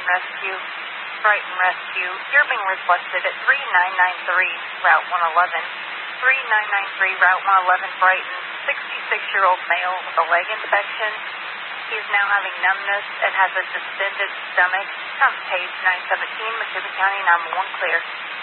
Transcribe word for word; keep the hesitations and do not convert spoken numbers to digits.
Rescue. Brighton Rescue. You're being requested at three nine nine three Route one eleven. three nine nine three Route one eleven, Brighton. sixty-six-year-old male with a leg infection. He is now having numbness and has a distended stomach. Come page nine seventeen, Mississippi County nine one one clear.